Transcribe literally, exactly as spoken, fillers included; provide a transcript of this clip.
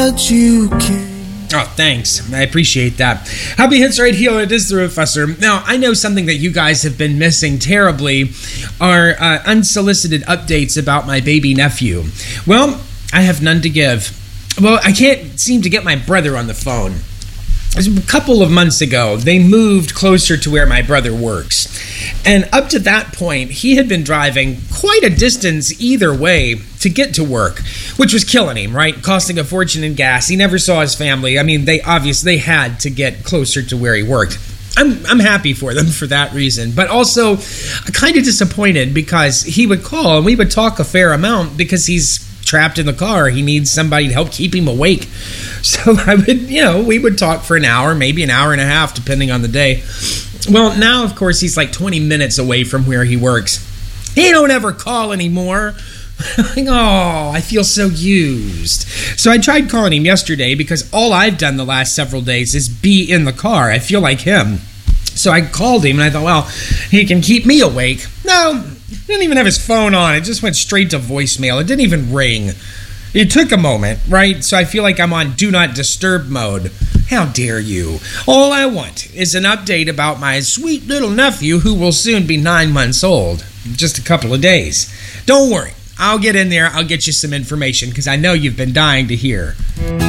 that you came. Oh, thanks. I appreciate that. Happy Hits right here. It is the Professor. Now, I know something that you guys have been missing terribly are uh, unsolicited updates about my baby nephew. Well, I have none to give. Well, I can't seem to get my brother on the phone. A couple of months ago, they moved closer to where my brother works. And up to that point, he had been driving quite a distance either way to get to work, which was killing him, right? Costing a fortune in gas. He never saw his family. I mean, they obviously they had to get closer to where he worked. I'm I'm happy for them for that reason, but also kind of disappointed because he would call and we would talk a fair amount because he's trapped in the car. He needs somebody to help keep him awake. So I would, you know, we would talk for an hour, maybe an hour and a half, depending on the day. Well, now, of course, he's like twenty minutes away from where he works. He don't ever call anymore. Like, oh, I feel so used. So I tried calling him yesterday because all I've done the last several days is be in the car. I feel like him. So I called him and I thought, well, he can keep me awake. No, he didn't even have his phone on. It just went straight to voicemail. It didn't even ring. It took a moment, right? So I feel like I'm on do not disturb mode. How dare you? All I want is an update about my sweet little nephew who will soon be nine months old. Just a couple of days. Don't worry. I'll get in there. I'll get you some information because I know you've been dying to hear.